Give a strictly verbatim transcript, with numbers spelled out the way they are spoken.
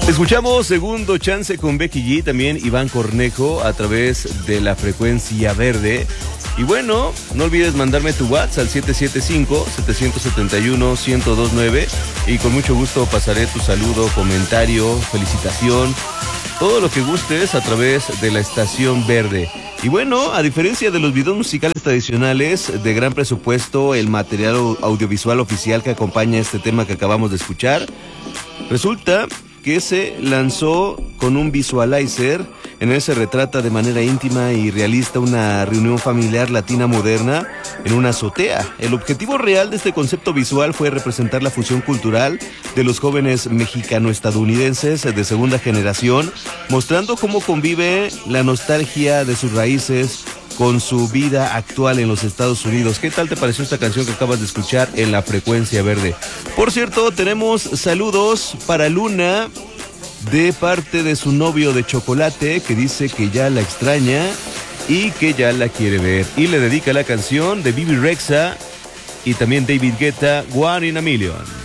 Escuchamos Segundo Chance con Becky G, también Iván Cornejo a través de la frecuencia verde. Y bueno, no olvides mandarme tu WhatsApp al siete siete cinco, siete siete uno, uno cero dos nueve y con mucho gusto pasaré tu saludo, comentario, felicitación, todo lo que gustes a través de la estación verde. Y bueno, a diferencia de los videos musicales tradicionales de gran presupuesto, el material audiovisual oficial que acompaña este tema que acabamos de escuchar, resulta que se lanzó con un visualizer. En él se retrata de manera íntima y realista una reunión familiar latina moderna en una azotea. El objetivo real de este concepto visual fue representar la fusión cultural de los jóvenes mexicano-estadounidenses de segunda generación, mostrando cómo convive la nostalgia de sus raíces con su vida actual en los Estados Unidos. ¿Qué tal te pareció esta canción que acabas de escuchar en la frecuencia verde? Por cierto, tenemos saludos para Luna de parte de su novio de chocolate, que dice que ya la extraña y que ya la quiere ver. Y le dedica la canción de Bibi Rexha y también David Guetta, One in a Million.